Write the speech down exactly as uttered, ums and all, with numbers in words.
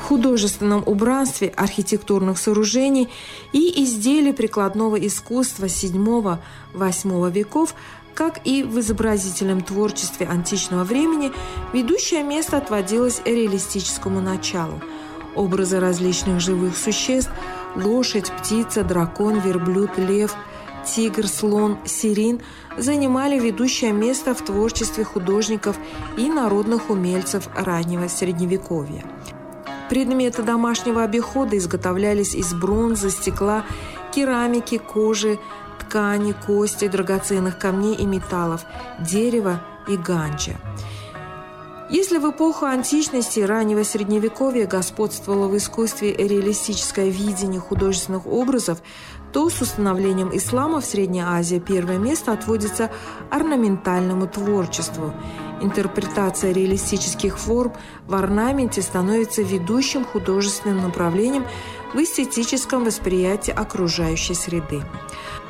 художественном убранстве архитектурных сооружений и изделий прикладного искусства седьмого-восьмого веков, как и в изобразительном творчестве античного времени, ведущее место отводилось реалистическому началу. Образы различных живых существ – лошадь, птица, дракон, верблюд, лев, тигр, слон, сирин – занимали ведущее место в творчестве художников и народных умельцев раннего Средневековья. Предметы домашнего обихода изготовлялись из бронзы, стекла, керамики, кожи, ткани, кости, драгоценных камней и металлов, дерева и ганча. Если в эпоху античности и раннего Средневековья господствовало в искусстве реалистическое видение художественных образов, то с установлением ислама в Средней Азии первое место отводится орнаментальному творчеству. Интерпретация реалистических форм в орнаменте становится ведущим художественным направлением в эстетическом восприятии окружающей среды.